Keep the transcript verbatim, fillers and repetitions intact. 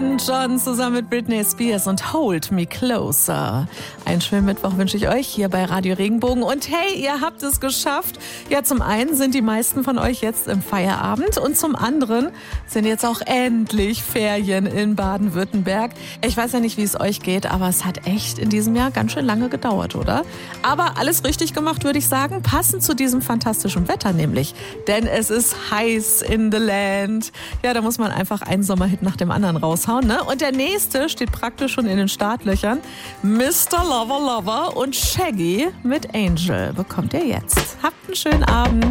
Elton John zusammen mit Britney Spears und Hold Me Closer. Einen schönen Mittwoch wünsche ich euch hier bei Radio Regenbogen. Und hey, ihr habt es geschafft. Ja, zum einen sind die meisten von euch jetzt im Feierabend und zum anderen sind jetzt auch endlich Ferien in Baden-Württemberg. Ich weiß ja nicht, wie es euch geht, aber es hat echt in diesem Jahr ganz schön lange gedauert, oder? Aber alles richtig gemacht, würde ich sagen, passend zu diesem fantastischen Wetter nämlich. Denn es ist heiß in the land. Ja, da muss man einfach einen Sommerhit nach dem anderen raushauen, ne? Und der nächste steht praktisch schon in den Startlöchern. Mister Lover Lover und Shaggy mit Angel bekommt ihr jetzt. Habt einen schönen Abend.